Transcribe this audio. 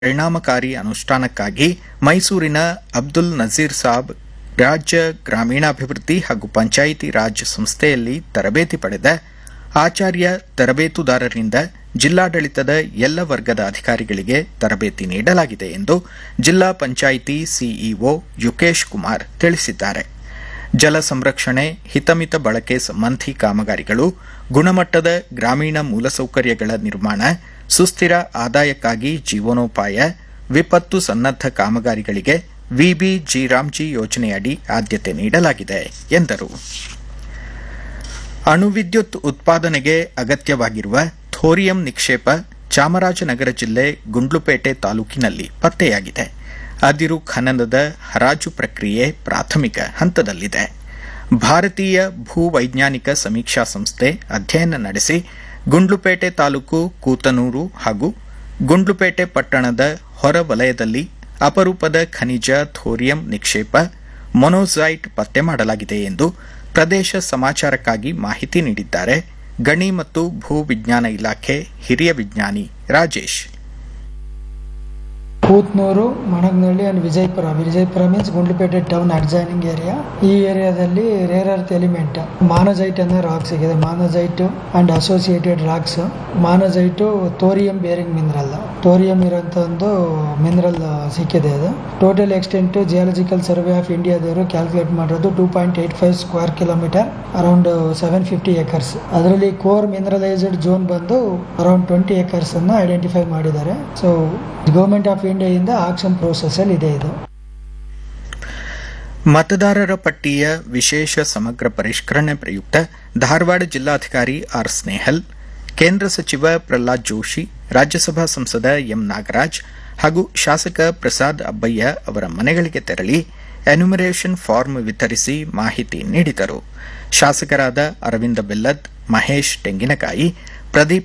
ಪರಿಣಾಮಕಾರಿ ಅನುಷ್ಠಾನಕ್ಕಾಗಿ ಮೈಸೂರಿನ ಅಬ್ದುಲ್ ನಜೀರ್ ಸಾಬ್ ರಾಜ್ಯ ಗ್ರಾಮೀಣಾಭಿವೃದ್ಧಿ ಹಾಗೂ ಪಂಚಾಯಿತಿ ರಾಜ್ ಸಂಸ್ಥೆಯಲ್ಲಿ ತರಬೇತಿ ಪಡೆದ ಆಚಾರ್ಯ ತರಬೇತುದಾರರಿಂದ ಜಿಲ್ಲಾಡಳಿತದ ಎಲ್ಲ ವರ್ಗದ ಅಧಿಕಾರಿಗಳಿಗೆ ತರಬೇತಿ ನೀಡಲಾಗಿದೆ ಎಂದು ಜಿಲ್ಲಾ ಪಂಚಾಯಿತಿ ಸಿಇಒ ಯುಕೇಶ್ ಕುಮಾರ್ ತಿಳಿಸಿದ್ದಾರೆ. ಜಲ ಸಂರಕ್ಷಣೆ, ಹಿತಮಿತ ಬಳಕೆ ಸಂಬಂಧಿ ಕಾಮಗಾರಿಗಳು, ಗುಣಮಟ್ಟದ ಗ್ರಾಮೀಣ ಮೂಲಸೌಕರ್ಯಗಳ ನಿರ್ಮಾಣ, ಸುಸ್ಥಿರ ಆದಾಯಕ್ಕಾಗಿ ಜೀವನೋಪಾಯ, ವಿಪತ್ತು ಸನ್ನದ್ದ ಕಾಮಗಾರಿಗಳಿಗೆ ವಿಬಿಜಿ ರಾಮ್ಜಿ ಯೋಜನೆಯಡಿ ಆದ್ಯತೆ ನೀಡಲಾಗಿದೆ ಎಂದರು. ಅಣು ವಿದ್ಯುತ್ ಉತ್ಪಾದನೆಗೆ ಅಗತ್ಯವಾಗಿರುವ ಥೋರಿಯಂ ನಿಕ್ಷೇಪ ಚಾಮರಾಜನಗರ ಜಿಲ್ಲೆ ಗುಂಡ್ಲುಪೇಟೆ ತಾಲೂಕಿನಲ್ಲಿ ಪತ್ತೆಯಾಗಿದೆ. ಅದಿರು ಖನನದ ಹರಾಜು ಪ್ರಕ್ರಿಯೆ ಪ್ರಾಥಮಿಕ ಹಂತದಲ್ಲಿದೆ. ಭಾರತೀಯ ಭೂವೈಜ್ಞಾನಿಕ ಸಮೀಕ್ಷಾ ಸಂಸ್ಥೆ ಅಧ್ಯಯನ ನಡೆಸಿ ಗುಂಡ್ಲುಪೇಟೆ ತಾಲೂಕು ಕೂತನೂರು ಹಾಗೂ ಗುಂಡ್ಲುಪೇಟೆ ಪಟ್ಟಣದ ಹೊರ ವಲಯದಲ್ಲಿ ಅಪರೂಪದ ಖನಿಜ ಥೋರಿಯಂ ನಿಕ್ಷೇಪ ಮೊನೋಸೈಟ್ ಪತ್ತೆ ಮಾಡಲಾಗಿದೆ ಎಂದು ಪ್ರದೇಶ ಸಮಾಚಾರಕ್ಕಾಗಿ ಮಾಹಿತಿ ನೀಡಿದ್ದಾರೆ ಗಣಿ ಮತ್ತು ಭೂ ವಿಜ್ಞಾನ ಇಲಾಖೆ ಹಿರಿಯ ವಿಜ್ಞಾನಿ Rajesh. Kuthnur, ಮಣಗ್ನಳ್ಳಿ and Vijayapura means Gundlupet town adjoining area. ಈ ಏರಿಯಾದಲ್ಲಿ ರೇರ್ ಅರ್ತ್ ಎಲಿಮೆಂಟ್ ಮಾನೋಜೈಟ್ ಅನ್ನೋ rock ಸಿಗಿದೆ. ಮಾನೋಜೈಟ್ and associated racks. ಮಾನೋಜೈಟ್ thorium bearing mineral, thorium ಇರೋಂಥ ಒಂದು ಮಿನರಲ್ ಸಿಕ್ಕಿದೆ. ಅದು total extent geological survey of ಇಂಡಿಯಾದವರು ಕ್ಯಾಲ್ಕುಲೇಟ್ ಮಾಡಿರೋದು 2.85 ಸ್ಕ್ವೇರ್ ಕಿಲೋಮೀಟರ್, ಅರೌಂಡ್ 750 ಎಕರ್ಸ್. ಅದರಲ್ಲಿ ಕೋರ್ ಮಿನರಲೈಸ್ಡ್ ಝೋನ್ ಬಂದು ಅರೌಂಡ್ 20 ಎಕರ್ಸ್ ಅನ್ನು ಐಡೆಂಟಿಫೈ ಮಾಡಿದ್ದಾರೆ. ಸೊ ಗವರ್ಮೆಂಟ್ ಆಫ್ ಇಂಡಿಯಾದಿಂದ ಆಕ್ಷನ್ ಪ್ರೋಸೆಸ್ ಅಲ್ಲಿ ಇದೆ. ಇದು ಮತದಾರರ ಪಟ್ಟಿಯ ವಿಶೇಷ ಸಮಗ್ರ ಪರಿಷ್ಕರಣೆ ಪ್ರಯುಕ್ತ ಧಾರವಾಡ ಜಿಲ್ಲಾಧಿಕಾರಿ ಆರ್ ಸ್ನೇಹಲ್, ಕೇಂದ್ರ ಸಚಿವ ಪ್ರಹ್ಲಾದ್ ಜೋಶಿ, ರಾಜ್ಯಸಭಾ ಸಂಸದ ಎಂ ನಾಗರಾಜ್ ಹಾಗೂ ಶಾಸಕ ಪ್ರಸಾದ್ ಅಬ್ಬಯ್ಯ ಅವರ ಮನೆಗಳಿಗೆ ತೆರಳಿ ಎನ್ಯುಮರೇಷನ್ ಫಾರ್ಮ್ ವಿತರಿಸಿ ಮಾಹಿತಿ ನೀಡಿದರು. ಶಾಸಕರಾದ ಅರವಿಂದ ಬೆಲ್ಲದ್, ಮಹೇಶ್ ತೆಂಗಿನಕಾಯಿ, ಪ್ರದೀಪ್